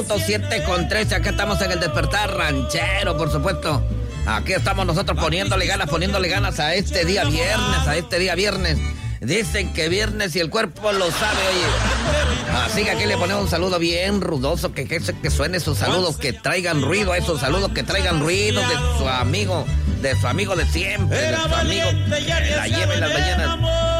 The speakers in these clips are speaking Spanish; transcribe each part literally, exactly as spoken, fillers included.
siete con trece, acá estamos en el Despertar Ranchero, por supuesto. Aquí estamos nosotros poniéndole ganas, poniéndole ganas a este día viernes, a este día viernes. Dicen que viernes y el cuerpo lo sabe, oye. Así que aquí le ponemos un saludo bien rudoso, que, que, que suene esos saludos, que traigan ruido, esos saludos que traigan ruido de su amigo, de su amigo de siempre, de su amigo que la lleva en las mañanas.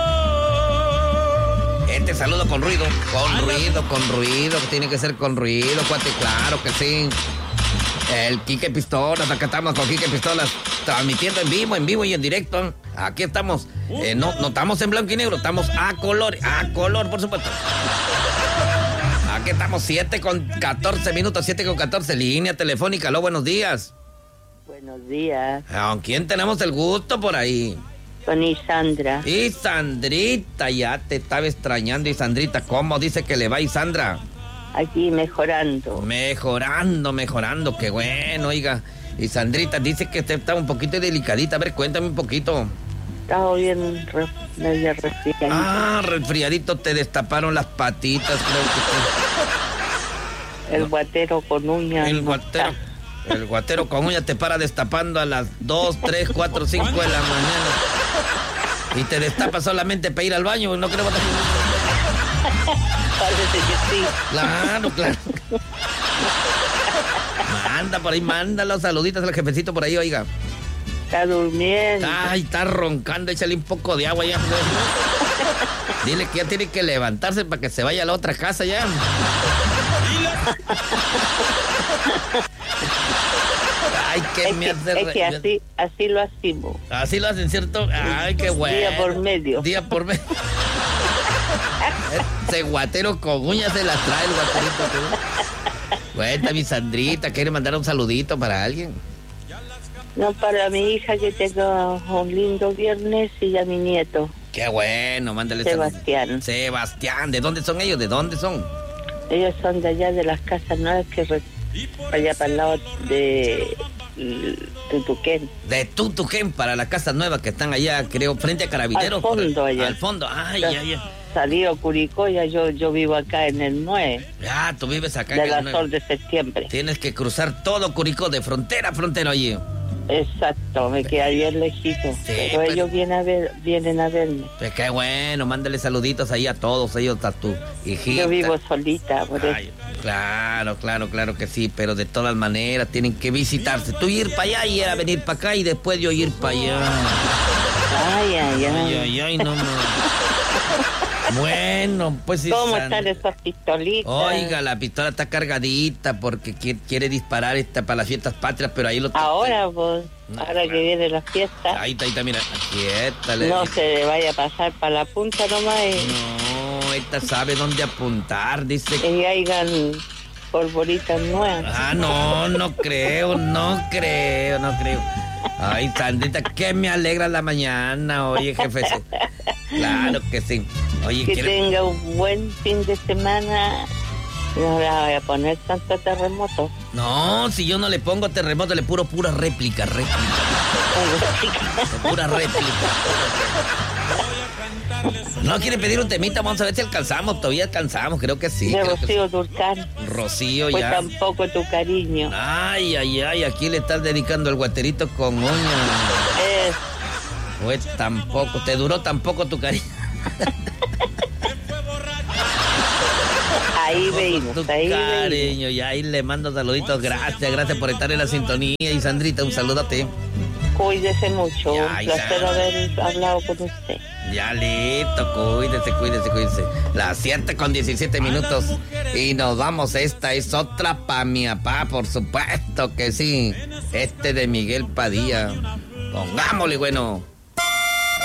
Este saludo con ruido, con ruido, con ruido, que tiene que ser con ruido, cuate, claro que sí. El Quique Pistolas, acá estamos con Quique Pistolas, transmitiendo en vivo, en vivo y en directo. Aquí estamos, eh, no, no estamos en blanco y negro, estamos a color, a color, por supuesto. Aquí estamos, siete con catorce minutos, siete con catorce, línea telefónica. Aló, buenos días. Buenos días. ¿Con quién tenemos el gusto por ahí? Con Isandra. Isandrita, ya te estaba extrañando, Isandrita. ¿Cómo dice que le va, Isandra? Aquí mejorando. Mejorando, mejorando, qué bueno, oiga. Isandrita dice que usted está un poquito delicadita. A ver, cuéntame un poquito. Estaba bien, re, medio resfriadito. Ah, resfriadito, te destaparon las patitas, creo que sí. El guatero con uñas. El guatero. No el guatero con uñas te para destapando a las dos, tres, cuatro, cinco de la mañana. Y te destapa solamente para ir al baño, no creo que... Parece que sí. Claro, claro. Manda por ahí, manda los saluditos al jefecito por ahí, oiga. Está durmiendo. Ay, está roncando, échale un poco de agua ya. Dile que ya tiene que levantarse para que se vaya a la otra casa ya. Ay, qué es me que, hace... Es que así, así lo hacemos. Así lo hacen, ¿cierto? Ay, qué bueno. Día por medio. Día por medio. Ese guatero con uñas se las trae el guaterito. Cuenta, mi Sandrita, ¿quiere mandar un saludito para alguien? No, para mi hija, que tenga un lindo viernes, y a mi nieto. Qué bueno, mándale Sebastián. Salud. Sebastián, ¿de dónde son ellos? ¿De dónde son? Ellos son de allá, de las casas nuevas, que re... allá para el lado de Tutuquén. De Tutuquén, para la casa nueva que están allá, creo, frente a Carabineros. Al fondo, allá. Al fondo, ay, ay, ay. Salido Curicó, ya yo, yo vivo acá en el nueve. Ah, tú vives acá de en la el nueve. Sol de Septiembre. Tienes que cruzar todo Curicó, de frontera a frontera, allí. Exacto, me queda bien lejito. Sí, pero, pero ellos vienen a, ver, vienen a verme. Pues qué bueno, mándale saluditos ahí a todos ellos, a tu hijita. Yo vivo solita, por Ay, eso. Claro, claro, claro que sí, pero de todas maneras tienen que visitarse. Tú ir para allá y era venir para acá y después yo ir para allá. Ay, ay, ay. Ay, ay, ay, no, no. Bueno, pues... ¿Cómo están esas pistolitas? Oiga, la pistola está cargadita porque quiere, quiere disparar esta para las fiestas patrias, pero ahí lo... Ahora, pues, no, ahora claro. Que viene la fiesta. Ahí está, ahí está, mira, quieta. No se le vaya a pasar para la punta nomás. Y... No, esta sabe dónde apuntar, dice... Que hayan polvoritas nuevas. Ah, no, no creo, no creo, no creo. Ay, Sandrita, que me alegra la mañana, oye, jefe. Claro que sí. Oye, que ¿quiere... tenga un buen fin de semana. No le voy a poner tanto terremoto. No, si yo no le pongo terremoto, le puro pura réplica, réplica. Pura réplica. No quiere pedir un temita, vamos a ver si alcanzamos, todavía alcanzamos, creo que sí. De creo Rocío que sí. Durcal. Rocío pues ya. Pues tampoco tu cariño. Ay, ay, ay, aquí le estás dedicando el guaterito con uñas. Es. Pues tampoco, te duró tampoco tu cariño. Ahí veimos, tu ahí cariño, veimos. Y ahí le mando saluditos, gracias, gracias por estar en la sintonía. Y Sandrita, un saludote. Cuídese mucho, ya, un placer haber hablado con usted. Ya listo, cuídese, cuídese, cuídese. Las siete con diecisiete minutos y nos vamos. Esta es otra pa' mi papá, por supuesto que sí. Este de Miguel Padilla. Pongámosle, bueno.